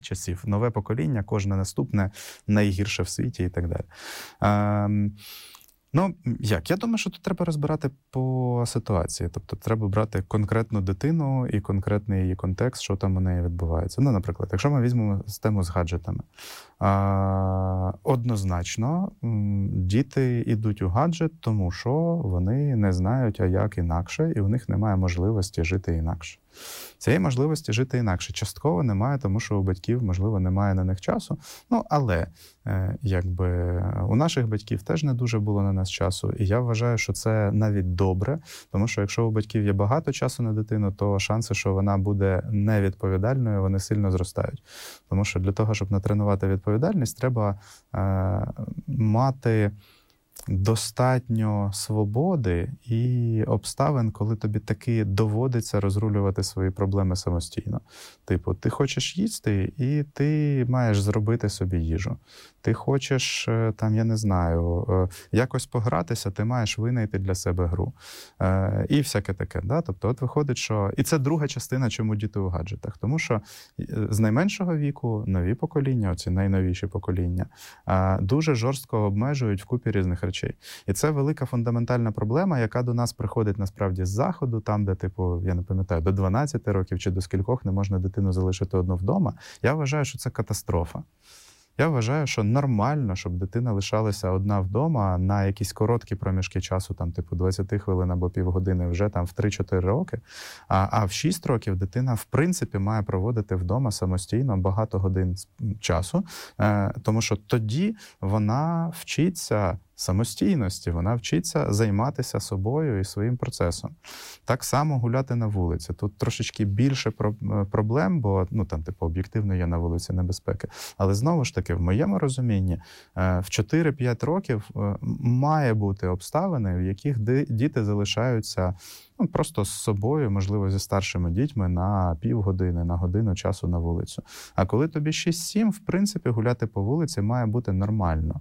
часів. Нове покоління, кожне наступне найгірше в світі і так далі. Я думаю, що тут треба розбирати по ситуації. Тобто треба брати конкретну дитину і конкретний її контекст, що там у неї відбувається. Наприклад, якщо ми візьмемо тему з гаджетами. Однозначно, діти йдуть у гаджет, тому що вони не знають, а як інакше, і у них немає можливості жити інакше. Цієї можливості жити інакше частково немає, тому що у батьків, можливо, немає на них часу. Але у наших батьків теж не дуже було на нас часу. І я вважаю, що це навіть добре, тому що якщо у батьків є багато часу на дитину, то шанси, що вона буде невідповідальною, вони сильно зростають. Тому що для того, щоб натренувати відповідальність, треба мати достатньо свободи і обставин, коли тобі таки доводиться розрулювати свої проблеми самостійно. Типу, ти хочеш їсти, і ти маєш зробити собі їжу. Ти хочеш, якось погратися, ти маєш винайти для себе гру. І всяке таке. Да? Тобто, от виходить, що... І це друга частина, чому діти у гаджетах. Тому що з найменшого віку нові покоління, оці найновіші покоління, дуже жорстко обмежують вкупі різних речей. І це велика фундаментальна проблема, яка до нас приходить насправді з Заходу, там, де, я не пам'ятаю, до 12 років чи до скількох не можна дитину залишити одну вдома. Я вважаю, що це катастрофа. Я вважаю, що нормально, щоб дитина лишалася одна вдома на якісь короткі проміжки часу, 20 хвилин або півгодини вже в 3-4 роки. А в 6 років дитина, в принципі, має проводити вдома самостійно багато годин часу, тому що тоді вона вчиться самостійності, вона вчиться займатися собою і своїм процесом. Так само гуляти на вулиці. Тут трошечки більше проблем, бо об'єктивно є на вулиці небезпеки. Але знову ж таки, в моєму розумінні, в 4-5 років має бути обставини, в яких діти залишаються просто з собою, можливо, зі старшими дітьми на півгодини, на годину часу на вулицю. А коли тобі 6-7, в принципі, гуляти по вулиці має бути нормально.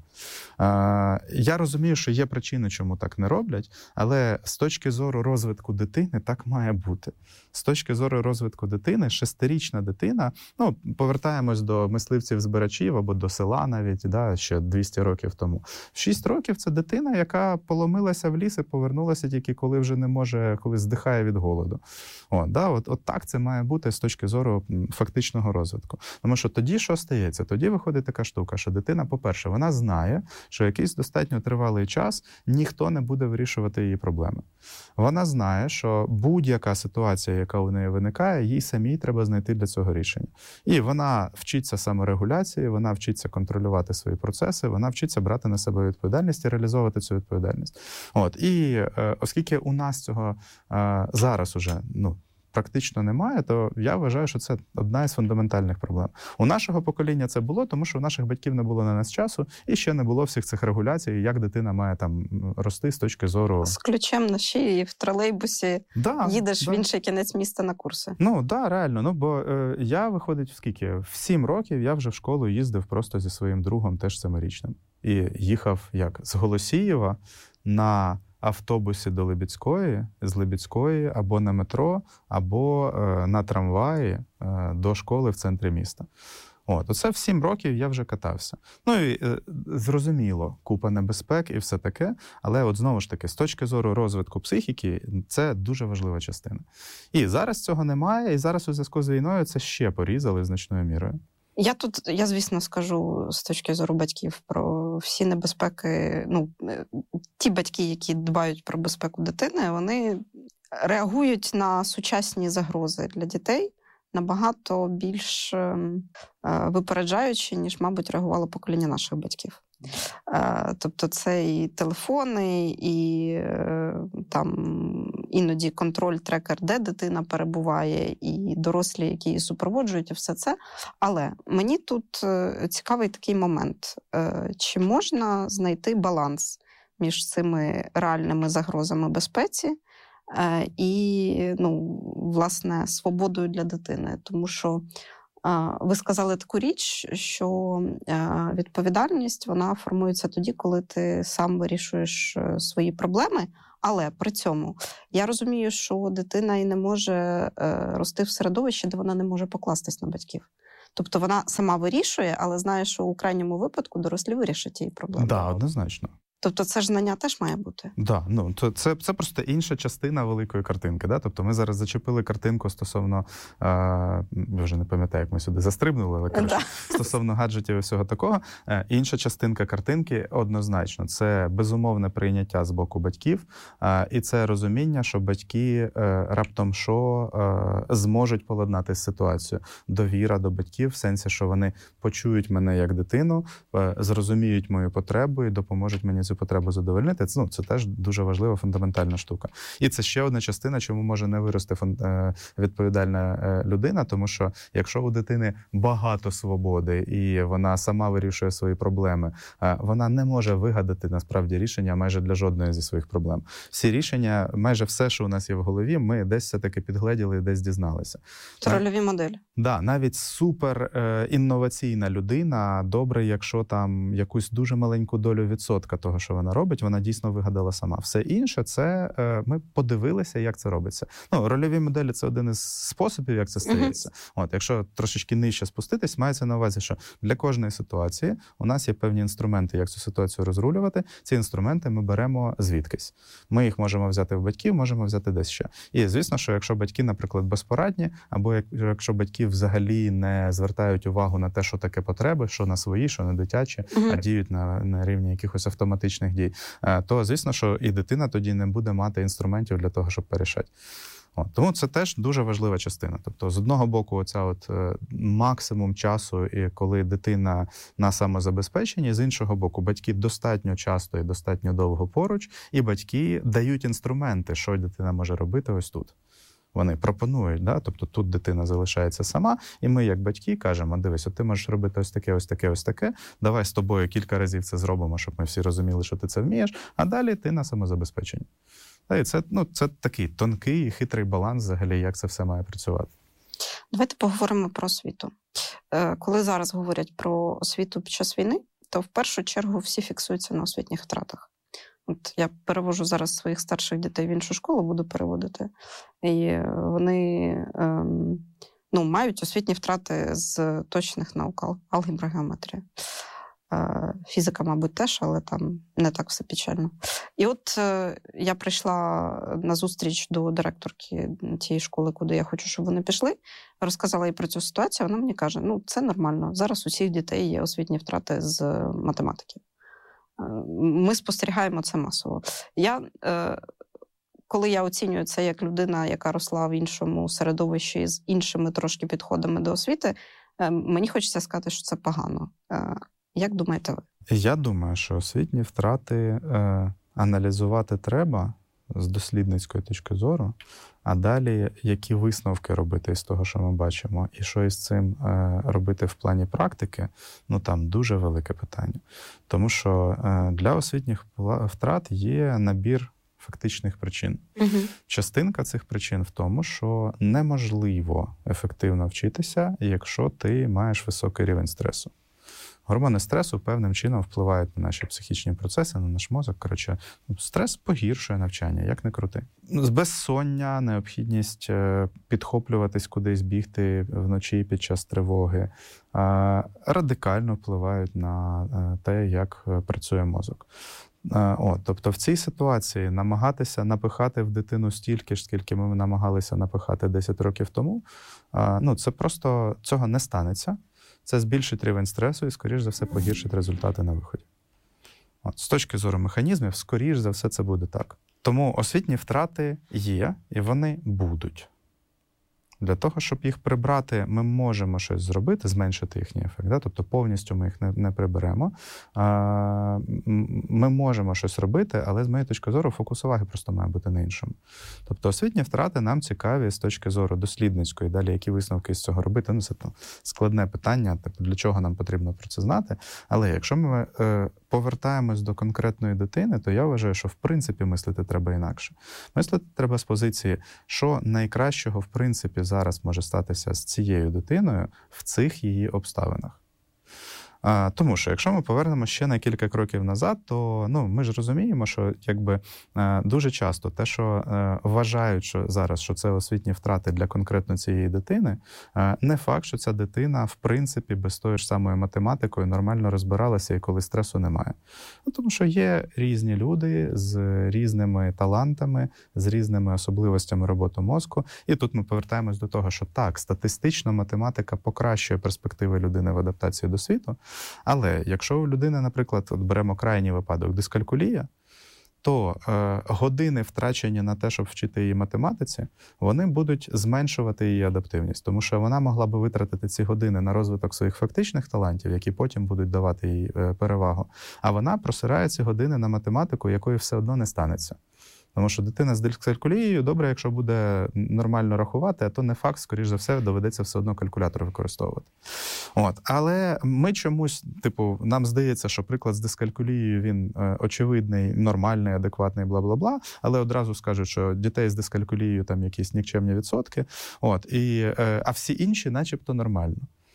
Я розумію, що є причини, чому так не роблять, але з точки зору розвитку дитини так має бути. З точки зору розвитку дитини, 6-річна дитина, повертаємось до мисливців-збирачів або до села навіть, ще 200 років тому. В 6 років це дитина, яка поломилася в ліс і повернулася тільки коли вже не може, коли здихає від голоду. От так це має бути з точки зору фактичного розвитку. Тому що тоді що стається? Тоді виходить така штука, що дитина, по-перше, вона знає, що якийсь достатньо тривалий час ніхто не буде вирішувати її проблеми. Вона знає, що будь-яка ситуація, яка у неї виникає, їй самій треба знайти для цього рішення. І вона вчиться саморегуляції, вона вчиться контролювати свої процеси, вона вчиться брати на себе відповідальність і реалізовувати цю відповідальність. І оскільки у нас цього зараз уже, практично немає, то я вважаю, що це одна із фундаментальних проблем. У нашого покоління це було, тому що у наших батьків не було на нас часу, і ще не було всіх цих регуляцій, як дитина має рости з точки зору... З ключем на шиї в тролейбусі їдеш в інший кінець міста на курси. Реально. Бо я, виходить, в 7 років я вже в школу їздив просто зі своїм другом, теж 7-річним. І їхав з Голосієва на автобусі до Либідської, з Либідської або на метро, або на трамваї до школи в центрі міста. Оце в 7 років я вже катався. І зрозуміло, купа небезпек і все таке, але знову ж таки, з точки зору розвитку психіки, це дуже важлива частина. І зараз цього немає, і зараз у зв'язку з війною це ще порізали значною мірою. Я, звісно, скажу з точки зору батьків про всі небезпеки. Ті батьки, які дбають про безпеку дитини, вони реагують на сучасні загрози для дітей набагато більш випереджаючи, ніж, мабуть, реагувало покоління наших батьків. Тобто це і телефони, і іноді контроль-трекер, де дитина перебуває, і дорослі, які її супроводжують, і все це. Але мені тут цікавий такий момент. Чи можна знайти баланс між цими реальними загрозами безпеці і, власне, свободою для дитини? Тому що ви сказали таку річ, що відповідальність, вона формується тоді, коли ти сам вирішуєш свої проблеми, але при цьому я розумію, що дитина і не може рости в середовищі, де вона не може покластись на батьків. Тобто вона сама вирішує, але знає, що у крайньому випадку дорослі вирішать її проблему. Да, однозначно. Тобто це ж знання теж має бути? Да, ну, це просто інша частина великої картинки. Да? Тобто ми зараз зачепили картинку стосовно, я вже не пам'ятаю, як ми сюди застрибнули, але коротше, стосовно гаджетів і всього такого. Інша частинка картинки однозначно. Це безумовне прийняття з боку батьків, і це розуміння, що батьки раптом зможуть поладнати ситуацію. Довіра до батьків в сенсі, що вони почують мене як дитину, зрозуміють мою потребу і допоможуть мені цю потребу задовольнити. Це теж дуже важлива, фундаментальна штука. І це ще одна частина, чому може не вирости відповідальна людина, тому що якщо у дитини багато свободи і вона сама вирішує свої проблеми, вона не може вигадати насправді рішення майже для жодної зі своїх проблем. Всі рішення, майже все, що у нас є в голові, ми десь все-таки підгледіли і десь дізналися. Це рольові моделі. Да, навіть супер інноваційна людина, добре, якщо там якусь дуже маленьку долю відсотка того, що вона робить, вона дійсно вигадала сама. Все інше, це ми подивилися, як це робиться. Ну, рольові моделі – це один із способів, як це стається. От, якщо трошечки нижче спуститись, мається на увазі, що для кожної ситуації у нас є певні інструменти, як цю ситуацію розрулювати. Ці інструменти ми беремо звідкись. Ми їх можемо взяти в батьків, можемо взяти десь ще. І, звісно, що якщо батьки, наприклад, безпорадні, або якщо батьки взагалі не звертають увагу на те, що таке потреби, що на свої, що на дитячі, а діють на рівні якихось автоматичних дій, то, звісно, що і дитина тоді не буде мати інструментів для того, щоб порішати. Тому це теж дуже важлива частина. Тобто, з одного боку, оця максимум часу, і коли дитина на самозабезпеченні, з іншого боку, батьки достатньо часто і достатньо довго поруч, і батьки дають інструменти, що дитина може робити ось тут. Вони пропонують, да? Тобто тут дитина залишається сама, і ми, як батьки, кажемо, дивись, от ти можеш робити ось таке, ось таке, ось таке, давай з тобою кілька разів це зробимо, щоб ми всі розуміли, що ти це вмієш, а далі ти на самозабезпеченні. І це такий тонкий і хитрий баланс взагалі, як це все має працювати. Давайте поговоримо про освіту. Коли зараз говорять про освіту під час війни, то в першу чергу всі фіксуються на освітніх втратах. От я перевожу зараз своїх старших дітей в іншу школу, буду переводити. І вони мають освітні втрати з точних наук, алгебра, геометрія. Фізика, мабуть, теж, але там не так все печально. І от я прийшла на зустріч до директорки тієї школи, куди я хочу, щоб вони пішли, розказала їй про цю ситуацію, вона мені каже, це нормально, зараз у всіх дітей є освітні втрати з математики. Ми спостерігаємо це масово. Коли я оцінюю це як людина, яка росла в іншому середовищі з іншими трошки підходами до освіти, мені хочеться сказати, що це погано. Як думаєте ви? Я думаю, що освітні втрати аналізувати треба з дослідницької точки зору, а далі які висновки робити з того, що ми бачимо, і що із цим робити в плані практики, там дуже велике питання. Тому що для освітніх втрат є набір фактичних причин. Частинка цих причин в тому, що неможливо ефективно вчитися, якщо ти маєш високий рівень стресу. Гормони стресу певним чином впливають на наші психічні процеси, на наш мозок. Коротше, стрес погіршує навчання, як не крути. Безсоння, необхідність підхоплюватись кудись, бігти вночі під час тривоги, радикально впливають на те, як працює мозок. Тобто в цій ситуації намагатися напихати в дитину стільки ж, скільки ми намагалися напихати 10 років тому, це просто цього не станеться. Це збільшить рівень стресу і, скоріш за все, погіршить результати на виході. З точки зору механізмів, скоріш за все, це буде так. Тому освітні втрати є, і вони будуть. Для того, щоб їх прибрати, ми можемо щось зробити, зменшити їхній ефект. Да? Тобто повністю ми їх не приберемо. Ми можемо щось робити, але з моєї точки зору фокус уваги просто має бути на іншому. Тобто освітні втрати нам цікаві з точки зору дослідницької. Далі, які висновки з цього робити? Це складне питання, тобто для чого нам потрібно про це знати. Але якщо ми повертаємось до конкретної дитини, то я вважаю, що в принципі мислити треба інакше. Мислити треба з позиції, що найкращого в принципі зараз може статися з цією дитиною в цих її обставинах. Тому що, якщо ми повернемо ще на кілька кроків назад, то ми ж розуміємо, що дуже часто те, що вважають що зараз, що це освітні втрати для конкретно цієї дитини, не факт, що ця дитина, в принципі, без тої ж самої математикою нормально розбиралася і коли стресу немає. Тому що є різні люди з різними талантами, з різними особливостями роботи мозку. І тут ми повертаємось до того, що так, статистично математика покращує перспективи людини в адаптації до світу, але якщо у людини, наприклад, беремо крайній випадок, дискалькулія, то години, втрачені на те, щоб вчити її математиці, вони будуть зменшувати її адаптивність. Тому що вона могла би витратити ці години на розвиток своїх фактичних талантів, які потім будуть давати їй перевагу. А вона просирає ці години на математику, якої все одно не станеться. Тому що дитина з дискалькулією, добре, якщо буде нормально рахувати, а то не факт, скоріш за все, доведеться все одно калькулятор використовувати. Але ми чомусь, нам здається, що приклад з дискалькулією, він очевидний, нормальний, адекватний, бла-бла-бла, але одразу скажуть, що дітей з дискалькулією там якісь нікчемні відсотки, а всі інші начебто нормально.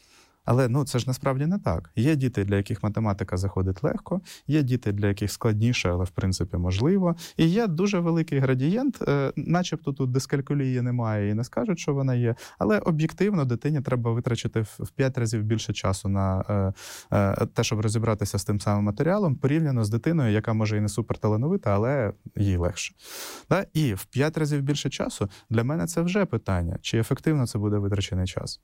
Але це ж насправді не так. Є діти, для яких математика заходить легко, є діти, для яких складніше, але в принципі можливо. І є дуже великий градієнт, начебто тут дискалькулії немає і не скажуть, що вона є, але об'єктивно дитині треба витрачати в 5 разів більше часу на те, щоб розібратися з тим самим матеріалом, порівняно з дитиною, яка може і не суперталановита, але їй легше. І в 5 разів більше часу для мене це вже питання, чи ефективно це буде витрачений час.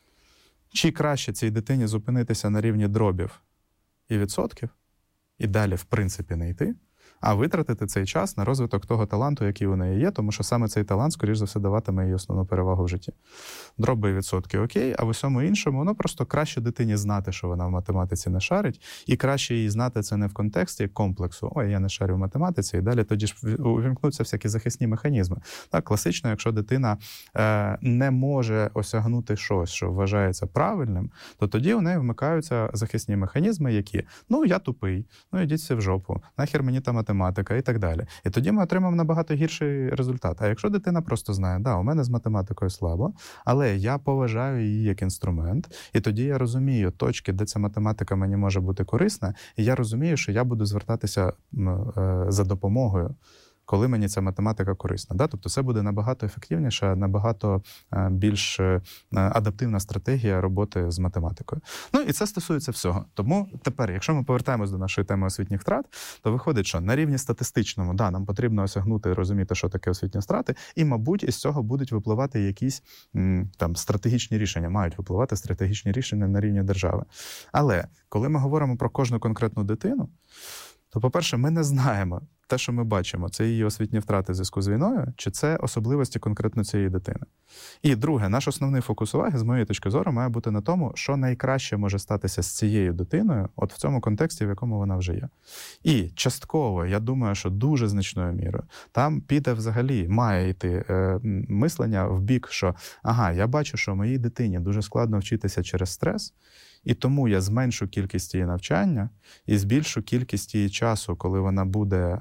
Чи краще цій дитині зупинитися на рівні дробів і відсотків, і далі, в принципі, не йти, а витратити цей час на розвиток того таланту, який у неї є, тому що саме цей талант, скоріш за все, даватиме їй основну перевагу в житті. Дроби і відсотки окей, а в усьому іншому, воно просто краще дитині знати, що вона в математиці не шарить, і краще їй знати це не в контексті комплексу «Ой, я не шарю в математиці», і далі тоді ж увімкнуться всякі захисні механізми. Так, класично, якщо дитина не може осягнути щось, що вважається правильним, то тоді у неї вмикаються захисні механізми, які я тупий, ідіть всі в жопу, нахер мені та математика і так далі. І тоді ми отримаємо набагато гірший результат. А якщо дитина просто знає, у мене з математикою слабо, але я поважаю її як інструмент, і тоді я розумію точки, де ця математика мені може бути корисна, і я розумію, що я буду звертатися за допомогою, коли мені ця математика корисна. Тобто це буде набагато ефективніша, набагато більш адаптивна стратегія роботи з математикою. І це стосується всього. Тому тепер, якщо ми повертаємось до нашої теми освітніх втрат, то виходить, що на рівні статистичному, нам потрібно осягнути і розуміти, що таке освітні втрати, і, мабуть, із цього будуть випливати якісь стратегічні рішення, мають випливати стратегічні рішення на рівні держави. Але коли ми говоримо про кожну конкретну дитину, то, по-перше, ми не знаємо, те, що ми бачимо, це її освітні втрати в зв'язку з війною, чи це особливості конкретно цієї дитини. І друге, наш основний фокус уваги, з моєї точки зору, має бути на тому, що найкраще може статися з цією дитиною, в цьому контексті, в якому вона вже є. І частково, я думаю, що дуже значною мірою, там піде взагалі, має йти мислення в бік, що, я бачу, що моїй дитині дуже складно вчитися через стрес, і тому я зменшу кількість її навчання і збільшу кількість її часу, коли вона буде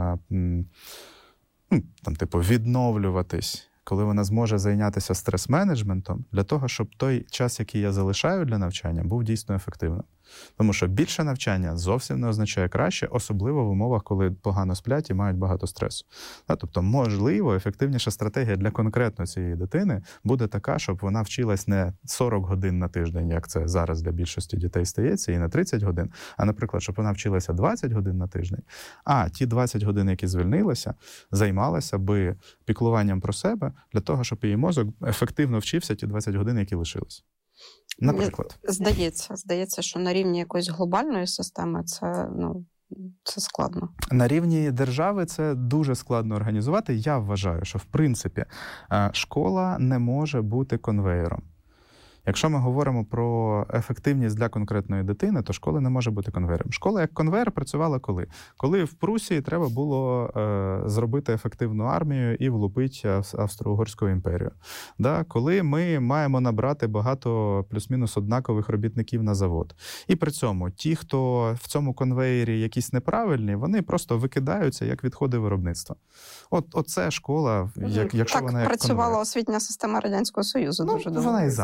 відновлюватись, коли вона зможе зайнятися стрес-менеджментом, для того, щоб той час, який я залишаю для навчання, був дійсно ефективним. Тому що більше навчання зовсім не означає краще, особливо в умовах, коли погано сплять і мають багато стресу. Тобто, можливо, ефективніша стратегія для конкретно цієї дитини буде така, щоб вона вчилась не 40 годин на тиждень, як це зараз для більшості дітей стається, і на 30 годин, а, наприклад, щоб вона вчилася 20 годин на тиждень, а ті 20 годин, які звільнилися, займалася би піклуванням про себе для того, щоб її мозок ефективно вчився ті 20 годин, які лишились. Наприклад. Здається, що на рівні якоїсь глобальної системи це складно. На рівні держави це дуже складно організувати. Я вважаю, що, в принципі, школа не може бути конвеєром. Якщо ми говоримо про ефективність для конкретної дитини, то школа не може бути конвейером. Школа як конвейер працювала коли? Коли в Прусії треба було зробити ефективну армію і влупити Австро-Угорську імперію. Коли ми маємо набрати багато плюс-мінус однакових робітників на завод. І при цьому ті, хто в цьому конвеєрі якісь неправильні, вони просто викидаються як відходи виробництва. Оце школа, якщо так вона як працювала конвейер. Освітня система Радянського Союзу дуже довго. Вона і зараз у нас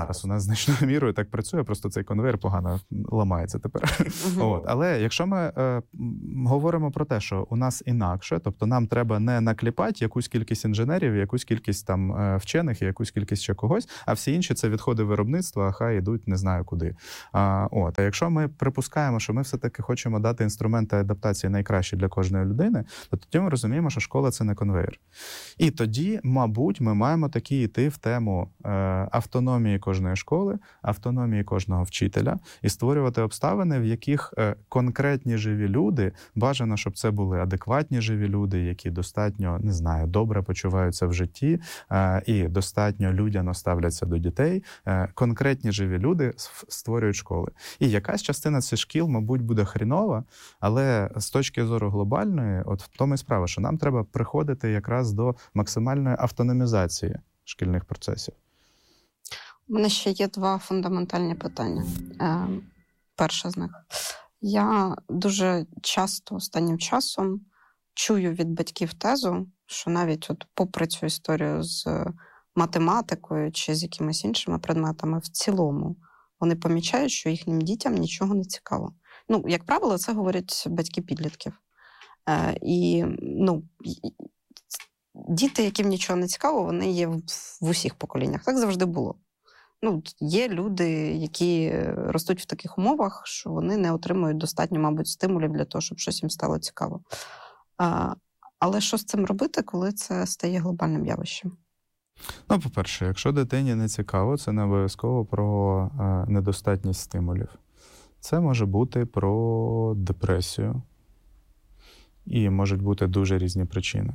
значною мірою так працює, просто цей конвейер погано ламається тепер. Але якщо ми говоримо про те, що у нас інакше, тобто нам треба не накліпати якусь кількість інженерів, якусь кількість там вчених і якусь кількість ще когось, а всі інші це відходи виробництва, а хай йдуть не знаю куди. А якщо ми припускаємо, що ми все-таки хочемо дати інструменти адаптації найкращі для кожної людини, то тоді ми розуміємо, що школа – це не конвейер. І тоді, мабуть, ми маємо таки йти в тему автономії кожної школи, автономії кожного вчителя і створювати обставини, в яких конкретні живі люди, бажано, щоб це були адекватні живі люди, які достатньо, не знаю, добре почуваються в житті і достатньо людяно ставляться до дітей, конкретні живі люди створюють школи. І якась частина цих шкіл, мабуть, буде хрінова, але з точки зору глобальної, от в тому і справа, що нам треба приходити якраз до максимальної автономізації шкільних процесів. У мене ще є два фундаментальні питання. Перше з них. Я дуже часто останнім часом чую від батьків тезу, що навіть от попри цю історію з математикою чи з якимись іншими предметами, в цілому вони помічають, що їхнім дітям нічого не цікаво. Ну, як правило, це говорять батьки підлітків. Діти, яким нічого не цікаво, вони є в усіх поколіннях. Так завжди було. Є люди, які ростуть в таких умовах, що вони не отримують достатньо, мабуть, стимулів для того, щоб щось їм стало цікаво. Але що з цим робити, коли це стає глобальним явищем? По-перше, якщо дитині не цікаво, це не обов'язково про недостатність стимулів. Це може бути про депресію. І можуть бути дуже різні причини.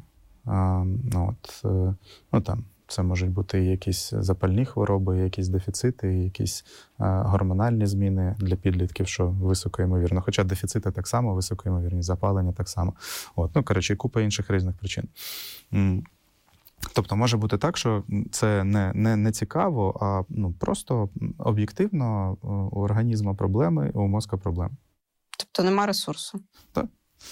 Це можуть бути якісь запальні хвороби, якісь дефіцити, якісь гормональні зміни для підлітків, що високоймовірно. Хоча дефіцити так само, високоймовірні, запалення так само. Купа інших різних причин. Тобто може бути так, що це не цікаво, а просто об'єктивно у організму проблеми, у мозку проблеми. Тобто нема ресурсу. Так.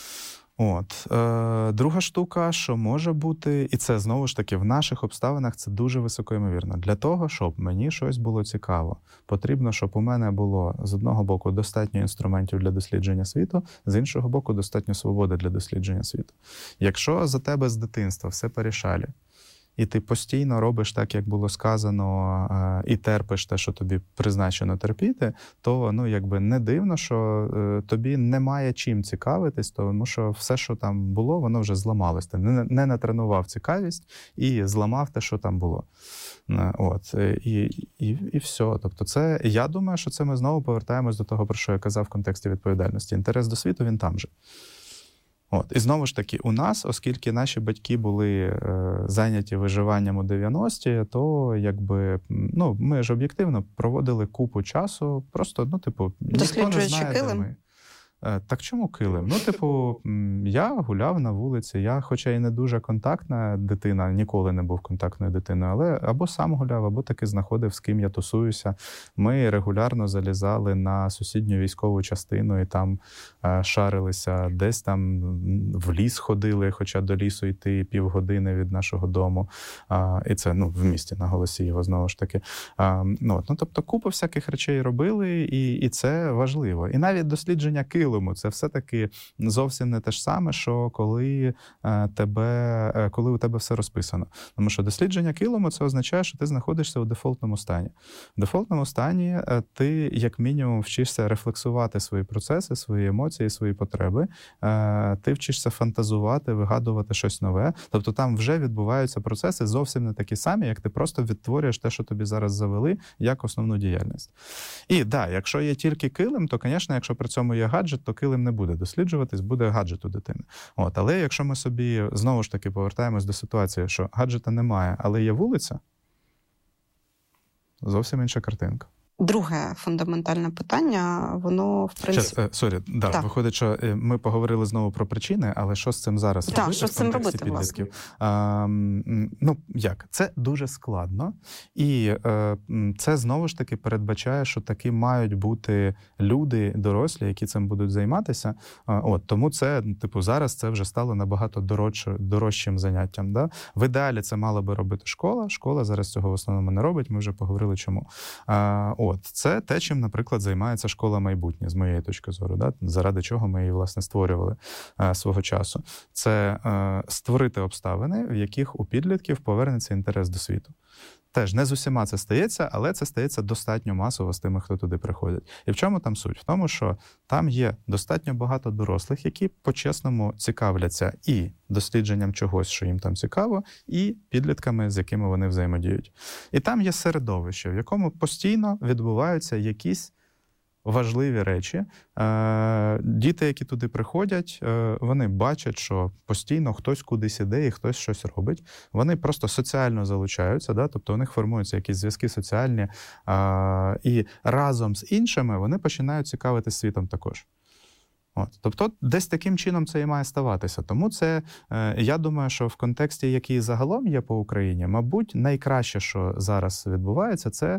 Друга штука, що може бути, і це, знову ж таки, в наших обставинах це дуже високоймовірно. Для того, щоб мені щось було цікаво, потрібно, щоб у мене було, з одного боку, достатньо інструментів для дослідження світу, з іншого боку, достатньо свободи для дослідження світу. Якщо за тебе з дитинства все порішалі, і ти постійно робиш так, як було сказано, і терпиш те, що тобі призначено терпіти, то не дивно, що тобі немає чим цікавитись, тому що все, що там було, воно вже зламалось. Ти не натренував цікавість і зламав те, що там було. І все. Тобто це, я думаю, що це ми знову повертаємось до того, про що я казав в контексті відповідальності. Інтерес до світу, він там же. І знову ж таки, у нас, оскільки наші батьки були зайняті виживанням у 90-ті, то ми ж об'єктивно проводили купу часу, просто, ніхто не знає, де ми. Так чому килим? Я гуляв на вулиці, я, хоча і не дуже контактна дитина, ніколи не був контактною дитиною, але або сам гуляв, або таки знаходив, з ким я тусуюся. Ми регулярно залізали на сусідню військову частину і там шарилися, десь там в ліс ходили, хоча до лісу йти півгодини від нашого дому. І це, в місті, на Голосіїво, знову ж таки. Тобто купу всяких речей робили, і це важливо. І навіть дослідження килиму, це все-таки зовсім не те ж саме, що коли у тебе все розписано. Тому що дослідження килиму – це означає, що ти знаходишся у дефолтному стані. В дефолтному стані ти, як мінімум, вчишся рефлексувати свої процеси, свої емоції, свої потреби. Ти вчишся фантазувати, вигадувати щось нове. Тобто там вже відбуваються процеси зовсім не такі самі, як ти просто відтворюєш те, що тобі зараз завели, як основну діяльність. І, якщо є тільки килим, то, звісно, якщо при цьому є гаджет, то килим не буде досліджуватись, буде гаджет у дитини. Але якщо ми собі, знову ж таки, повертаємось до ситуації, що гаджета немає, але є вулиця, зовсім інша картинка. Друге фундаментальне питання, воно, в принципі... Виходить, що ми поговорили знову про причини, але що з цим зараз робити що з цим робити, підлітків? Це дуже складно, і це знову ж таки передбачає, що таки мають бути люди, дорослі, які цим будуть займатися. Тому це, зараз це вже стало набагато дорожчим заняттям. Да? В ідеалі це мала би робити школа. Школа зараз цього в основному не робить, ми вже поговорили чому. Це те, чим, наприклад, займається школа майбутнє, з моєї точки зору, да? Заради чого ми її, власне, створювали свого часу. Це створити обставини, в яких у підлітків повернеться інтерес до світу. Теж не з усіма це стається, але це стається достатньо масово з тими, хто туди приходить. І в чому там суть? В тому, що там є достатньо багато дорослих, які по-чесному цікавляться і дослідженням чогось, що їм там цікаво, і підлітками, з якими вони взаємодіють. І там є середовище, в якому постійно відбуваються якісь важливі речі. Діти, які туди приходять, вони бачать, що постійно хтось кудись іде і хтось щось робить. Вони просто соціально залучаються, да? Тобто у них формуються якісь зв'язки соціальні, і разом з іншими вони починають цікавитися світом також. Тобто десь таким чином це і має ставатися. Тому це, я думаю, що в контексті, який загалом є по Україні, мабуть, найкраще, що зараз відбувається, це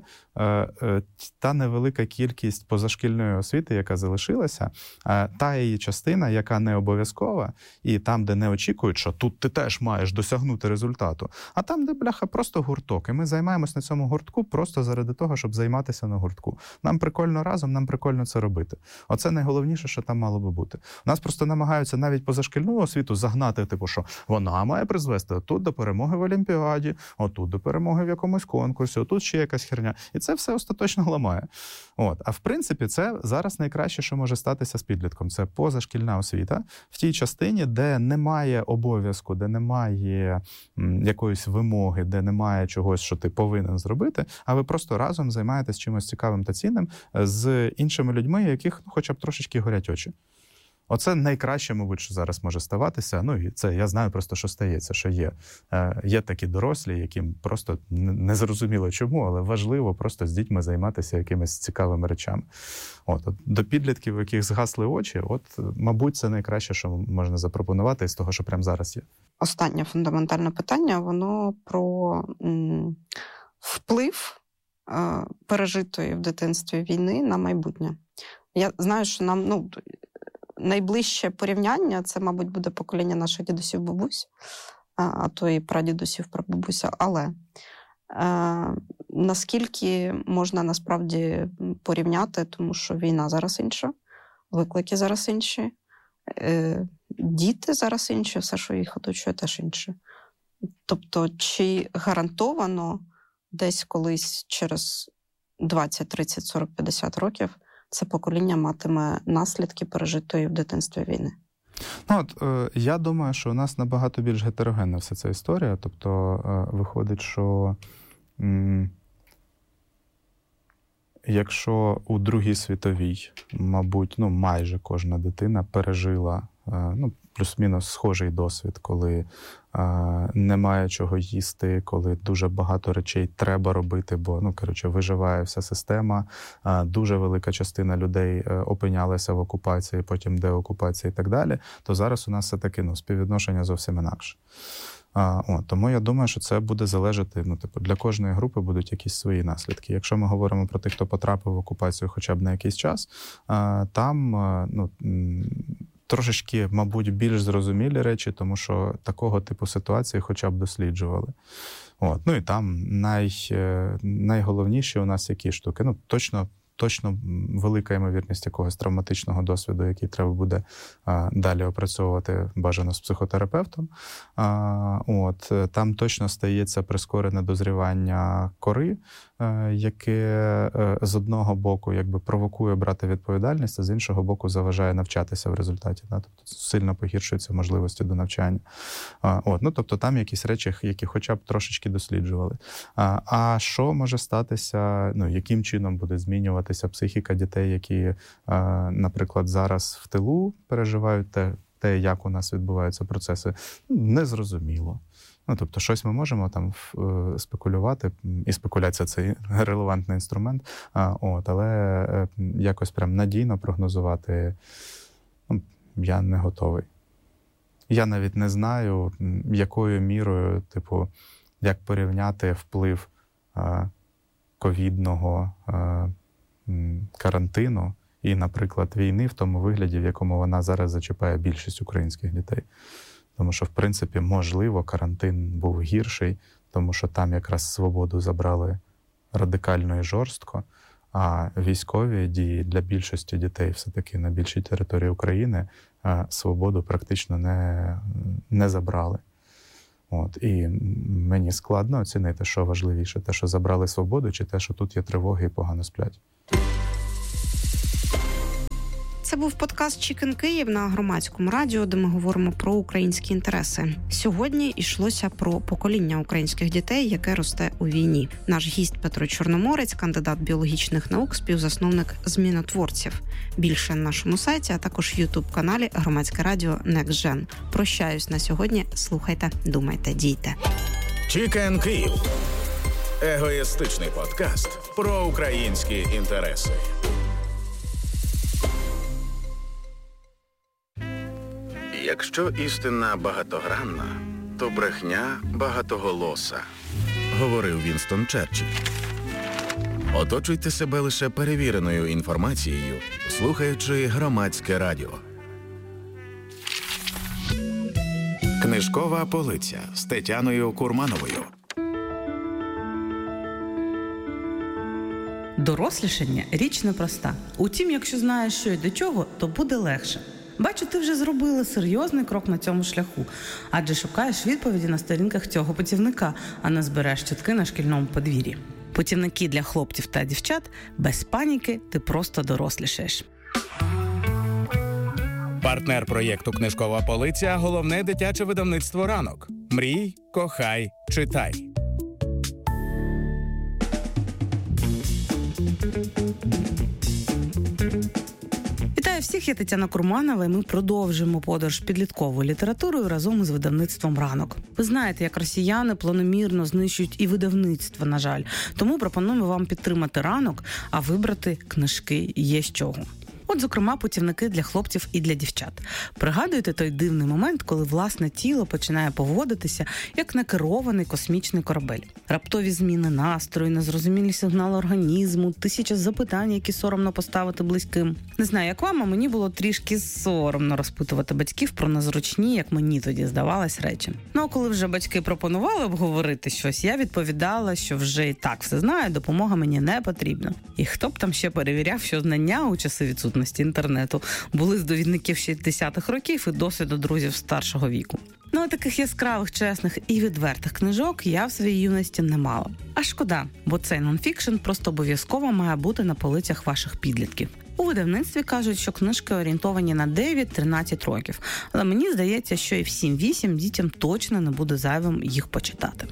та невелика кількість позашкільної освіти, яка залишилася, та її частина, яка не обов'язкова, і там, де не очікують, що тут ти теж маєш досягнути результату, а там, де, бляха, просто гурток. І ми займаємось на цьому гуртку просто заради того, щоб займатися на гуртку. Нам прикольно разом, нам прикольно це робити. Оце найголовніше, що там мало бути. У нас просто намагаються навіть позашкільну освіту загнати, що вона має призвести тут до перемоги в Олімпіаді, отут до перемоги в якомусь конкурсі, отут ще якась херня. І це все остаточно ламає. А в принципі, це зараз найкраще, що може статися з підлітком. Це позашкільна освіта в тій частині, де немає обов'язку, де немає якоїсь вимоги, де немає чогось, що ти повинен зробити, а ви просто разом займаєтесь чимось цікавим та цінним з іншими людьми, яких хоча б трошечки горять очі. Оце найкраще, мабуть, що зараз може ставатися. І це я знаю просто, що стається, що є такі дорослі, яким просто незрозуміло чому, але важливо просто з дітьми займатися якимись цікавими речами. До підлітків, у яких згасли очі, мабуть, це найкраще, що можна запропонувати із того, що прямо зараз є. Останнє фундаментальне питання, воно про вплив пережитої в дитинстві війни на майбутнє. Я знаю, що нам, найближче порівняння, це, мабуть, буде покоління наших дідусів-бабусь, а то і прадідусів, прабабуся. Але наскільки можна насправді порівняти, тому що війна зараз інша, виклики зараз інші, діти зараз інші, все, що їх оточує, теж інше. Тобто, чи гарантовано десь колись через 20, 30, 40, 50 років це покоління матиме наслідки пережитої в дитинстві війни? Я думаю, що у нас набагато більш гетерогенна вся ця історія. Тобто, виходить, що якщо у Другій світовій, мабуть, майже кожна дитина пережила плюс-мінус схожий досвід, коли немає чого їсти, коли дуже багато речей треба робити, бо, виживає вся система, дуже велика частина людей опинялася в окупації, потім деокупації і так далі, то зараз у нас все-таки співвідношення зовсім інакше. Тому я думаю, що це буде залежати, для кожної групи будуть якісь свої наслідки. Якщо ми говоримо про тих, хто потрапив в окупацію хоча б на якийсь час, там, трошечки, мабуть, більш зрозумілі речі, тому що такого типу ситуації хоча б досліджували. І там найголовніші у нас які штуки. Точно велика ймовірність якогось травматичного досвіду, який треба буде далі опрацьовувати бажано з психотерапевтом. Там точно стається прискорене дозрівання кори, яке з одного боку провокує брати відповідальність, а з іншого боку заважає навчатися в результаті. Тобто сильно погіршуються можливості до навчання. Тобто там якісь речі, які хоча б трошечки досліджували. А що може статися, яким чином буде змінюватися психіка дітей, які, наприклад, зараз в тилу переживають те, як у нас відбуваються процеси, незрозуміло. Тобто щось ми можемо там спекулювати, і спекуляція – це релевантний інструмент, але якось прям надійно прогнозувати я не готовий. Я навіть не знаю, якою мірою, як порівняти вплив ковідного карантину і, наприклад, війни в тому вигляді, в якому вона зараз зачіпає більшість українських дітей. Тому що, в принципі, можливо, карантин був гірший, тому що там якраз свободу забрали радикально і жорстко, а військові дії для більшості дітей все-таки на більшій території України свободу практично не забрали. І мені складно оцінити, що важливіше, те, що забрали свободу, чи те, що тут є тривоги і погано сплять. Це був подкаст «Чікен Київ» на Громадському радіо, де ми говоримо про українські інтереси. Сьогодні йшлося про покоління українських дітей, яке росте у війні. Наш гість Петро Чорноморець, кандидат біологічних наук, співзасновник «Змінотворців». Більше на нашому сайті, а також в YouTube-каналі Громадське радіо Next Gen. Прощаюсь на сьогодні. Слухайте, думайте, дійте. «Чікен Київ» – егоїстичний подкаст про українські інтереси. Якщо істина багатогранна, то брехня багатоголоса, говорив Вінстон Черчилль. Оточуйте себе лише перевіреною інформацією, слухаючи Громадське радіо. Книжкова полиця з Тетяною Курмановою. Дорослішання – річ непроста. Утім, якщо знаєш, що і до чого, то буде легше. Бачу, ти вже зробила серйозний крок на цьому шляху, адже шукаєш відповіді на сторінках цього путівника, а не збереш чутки на шкільному подвір'ї. Путівники для хлопців та дівчат – без паніки, ти просто дорослішаєш. Партнер проєкту «Книжкова полиця» – головне дитяче видавництво «Ранок». Мрій, кохай, читай. Вітаю всіх, я Тетяна Курманова, і ми продовжуємо подорож підлітковою літературою разом із видавництвом «Ранок». Ви знаєте, як росіяни планомірно знищують і видавництво, на жаль. Тому пропонуємо вам підтримати «Ранок», а вибрати книжки є з чого. От, зокрема, путівники для хлопців і для дівчат. Пригадуєте той дивний момент, коли власне тіло починає поводитися як некерований космічний корабель? Раптові зміни настрою, незрозумілі сигнали організму, тисяча запитань, які соромно поставити близьким. Не знаю, як вам, а мені було трішки соромно розпитувати батьків про незручні, як мені тоді здавалось, речі. А коли вже батьки пропонували обговорити щось, я відповідала, що вже і так все знаю, допомога мені не потрібна. І хто б там ще перевіряв, що знання у часи відсутності інтернету були з довідників 60-х років і досвіду друзів старшого віку. Таких яскравих, чесних і відвертих книжок я в своїй юності не мала. А шкода, бо цей нонфікшн просто обов'язково має бути на полицях ваших підлітків. У видавництві кажуть, що книжки орієнтовані на 9-13 років, але мені здається, що і в 7-8 дітям точно не буде зайвим їх почитати.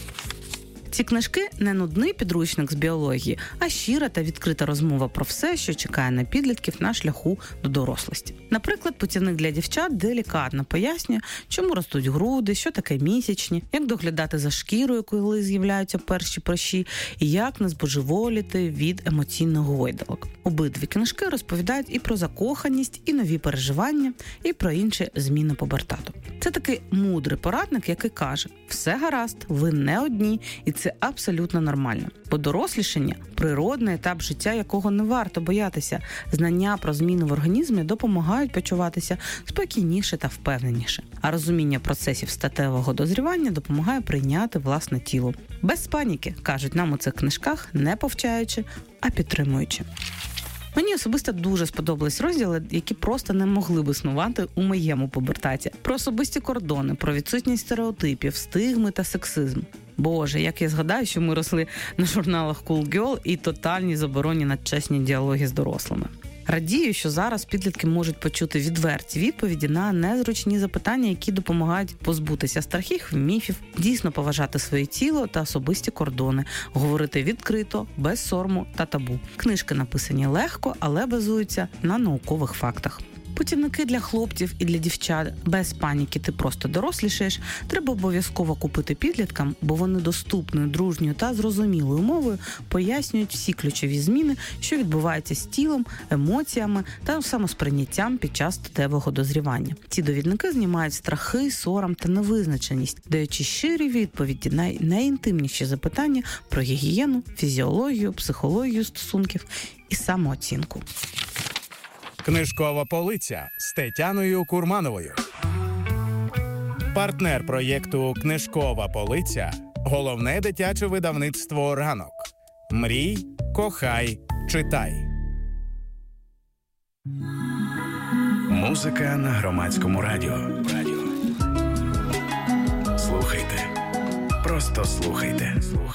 Ці книжки – не нудний підручник з біології, а щира та відкрита розмова про все, що чекає на підлітків на шляху до дорослості. Наприклад, путівник для дівчат делікатно пояснює, чому ростуть груди, що таке місячні, як доглядати за шкірою, коли з'являються перші прищі, і як не збожеволіти від емоційних гойдалок. Обидві книжки розповідають і про закоханість, і нові переживання, і про інші зміни пубертату. Це такий мудрий порадник, який каже: все гаразд, ви не одні, і це абсолютно нормально. Бо дорослішання – природний етап життя, якого не варто боятися. Знання про зміни в організмі допомагають почуватися спокійніше та впевненіше. А розуміння процесів статевого дозрівання допомагає прийняти власне тіло. Без паніки, кажуть нам у цих книжках, не повчаючи, а підтримуючи. Мені особисто дуже сподобались розділи, які просто не могли б існувати у моєму пубертаті. Про особисті кордони, про відсутність стереотипів, стигми та сексизм. Боже, як я згадаю, що ми росли на журналах Cool Girl і тотальній забороні на чесні діалоги з дорослими. Радію, що зараз підлітки можуть почути відверті відповіді на незручні запитання, які допомагають позбутися страхів, міфів, дійсно поважати своє тіло та особисті кордони, говорити відкрито, без сорому та табу. Книжки написані легко, але базуються на наукових фактах. Путівники для хлопців і для дівчат. Без паніки, ти просто дорослішаєш. Треба обов'язково купити підліткам, бо вони доступною, дружньою та зрозумілою мовою пояснюють всі ключові зміни, що відбуваються з тілом, емоціями та самосприйняттям під час статевого дозрівання. Ці довідники знімають страхи, сором та невизначеність, даючи щирі відповіді на найінтимніші запитання про гігієну, фізіологію, психологію стосунків і самооцінку. Книжкова полиця з Тетяною Курмановою. Партнер проєкту «Книжкова полиця» – головне дитяче видавництво «Ранок». Мрій, кохай, читай. Музика на Громадському радіо. Слухайте. Просто слухайте.